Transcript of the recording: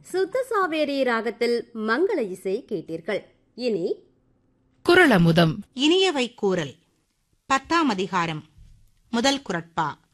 சுத்த சாவேரி ராகத்தில் மங்கள இசை கேட்டீர்கள். இனி குறளமுதம். இனியவை கூறல் 10ஆம் அதிகாரம் முதல் குறட்பா.